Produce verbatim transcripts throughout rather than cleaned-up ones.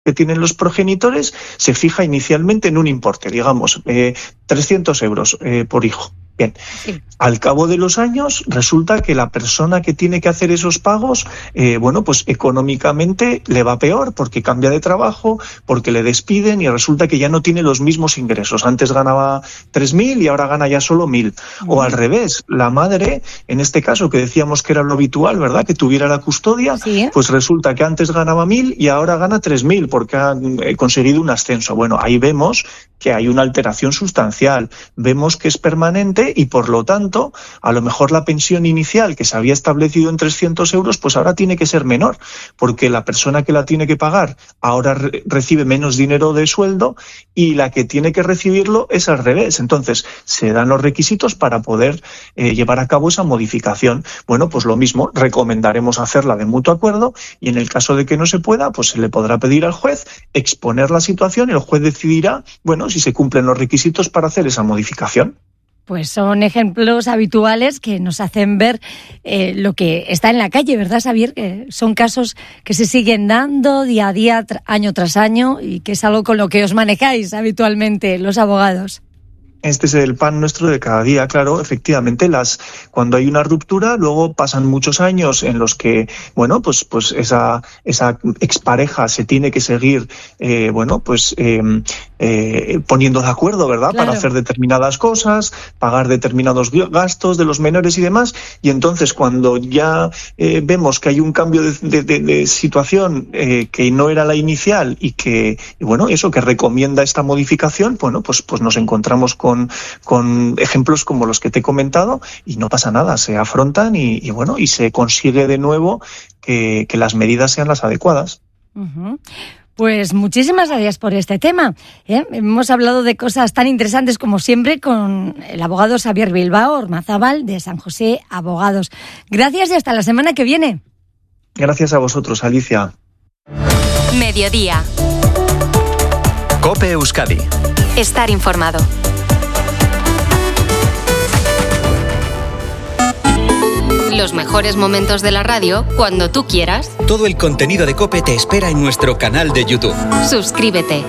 que tienen los progenitores se fija inicialmente en un importe, digamos, eh, trescientos euros eh, por hijo. Bien, sí. Al cabo de los años resulta que la persona que tiene que hacer esos pagos, eh, bueno, pues económicamente le va peor porque cambia de trabajo, porque le despiden y resulta que ya no tiene los mismos ingresos. Antes ganaba tres mil y ahora gana ya solo mil. Uh-huh. O al revés, la madre, en este caso que decíamos que era lo habitual, ¿verdad?, que tuviera la custodia, sí. Pues resulta que antes ganaba mil y ahora gana tres mil porque ha eh, conseguido un ascenso. Bueno, ahí vemos que hay una alteración sustancial, vemos que es permanente y por lo tanto, a lo mejor la pensión inicial que se había establecido en trescientos euros, pues ahora tiene que ser menor, porque la persona que la tiene que pagar ahora re- recibe menos dinero de sueldo y la que tiene que recibirlo es al revés. Entonces, se dan los requisitos para poder eh, llevar a cabo esa modificación. Bueno, pues lo mismo, recomendaremos hacerla de mutuo acuerdo y en el caso de que no se pueda, pues se le podrá pedir al juez exponer la situación y el juez decidirá, bueno, si se cumplen los requisitos para hacer esa modificación. Pues son ejemplos habituales que nos hacen ver eh, lo que está en la calle, ¿verdad, Xavier? Que son casos que se siguen dando día a día, tra- año tras año, y que es algo con lo que os manejáis habitualmente los abogados. Este es el pan nuestro de cada día, claro, efectivamente, las cuando hay una ruptura, luego pasan muchos años en los que, bueno, pues pues esa esa expareja se tiene que seguir, eh, bueno, pues eh, eh, poniendo de acuerdo, ¿verdad?, claro, para hacer determinadas cosas, pagar determinados gastos de los menores y demás, y entonces cuando ya eh, vemos que hay un cambio de, de, de, de situación eh, que no era la inicial y que, y bueno, eso que recomienda esta modificación, bueno, pues pues nos encontramos con Con, con ejemplos como los que te he comentado y no pasa nada, se afrontan y, y bueno, y se consigue de nuevo que, que las medidas sean las adecuadas. Uh-huh. Pues muchísimas gracias por este tema. ¿eh? Hemos hablado de cosas tan interesantes como siempre con el abogado Xavier Bilbao Ormazábal de San José Abogados. Gracias y hasta la semana que viene. Gracias a vosotros, Alicia. Mediodía. COPE Euskadi. Estar informado. Los mejores momentos de la radio cuando tú quieras. Todo el contenido de COPE te espera en nuestro canal de YouTube. Suscríbete.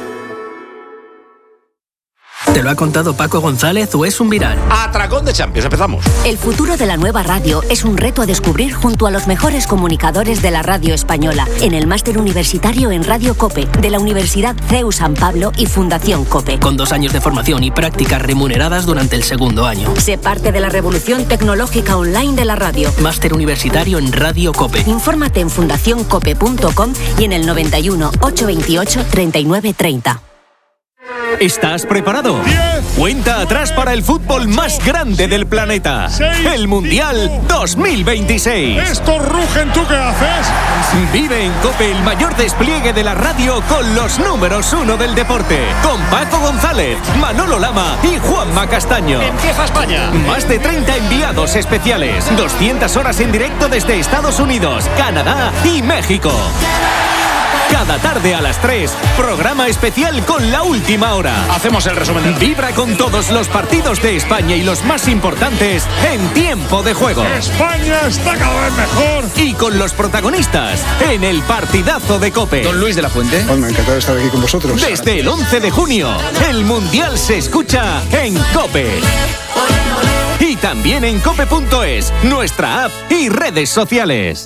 ¿Te lo ha contado Paco González o es un viral? Atracón de Champions, empezamos. El futuro de la nueva radio es un reto a descubrir junto a los mejores comunicadores de la radio española en el máster universitario en Radio COPE de la Universidad C E U San Pablo y Fundación COPE. Con dos años de formación y prácticas remuneradas durante el segundo año. Sé parte de la revolución tecnológica online de la radio. Máster universitario en Radio COPE. Infórmate en fundación cope punto com y en el noventa y uno, ochocientos veintiocho, treinta y nueve treinta. ¿Estás preparado? diez. Cuenta atrás para el fútbol más grande del planeta. seis. El Mundial dos mil veintiséis. Estos rugen, ¿tú qué haces? Vive en COPE el mayor despliegue de la radio con los números uno del deporte. Con Paco González, Manolo Lama y Juanma Castaño. Empieza España. Más de treinta enviados especiales. doscientas horas en directo desde Estados Unidos, Canadá y México. Cada tarde a las tres, programa especial con la última hora. Hacemos el resumen. Vibra con todos los partidos de España y los más importantes en tiempo de juego. España está cada vez mejor. Y con los protagonistas en el partidazo de COPE. Don Luis de la Fuente. Bueno, encantado de estar aquí con vosotros. Desde el once de junio, el Mundial se escucha en COPE. Y también en cope punto es, nuestra app y redes sociales.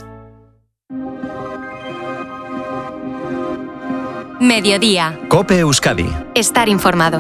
Mediodía. COPE Euskadi. Estar informado.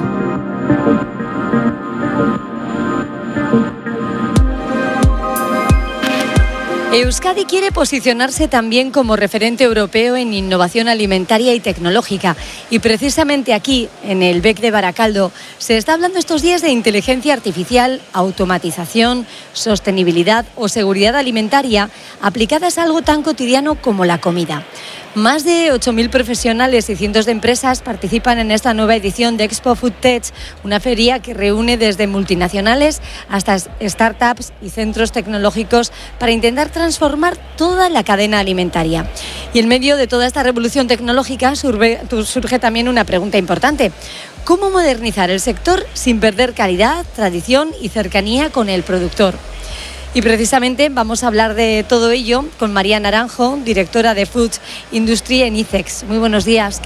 Euskadi quiere posicionarse también como referente europeo en innovación alimentaria y tecnológica. Y precisamente aquí, en el B E C de Baracaldo, se está hablando estos días de inteligencia artificial, automatización, sostenibilidad o seguridad alimentaria aplicadas a algo tan cotidiano como la comida. Más de ocho mil profesionales y cientos de empresas participan en esta nueva edición de Expo Food Tech, una feria que reúne desde multinacionales hasta startups y centros tecnológicos para intentar transformar toda la cadena alimentaria. Y en medio de toda esta revolución tecnológica surge, surge también una pregunta importante. ¿Cómo modernizar el sector sin perder calidad, tradición y cercanía con el productor? Y precisamente vamos a hablar de todo ello con María Naranjo, directora de Food Industry en ICEX. Muy buenos días.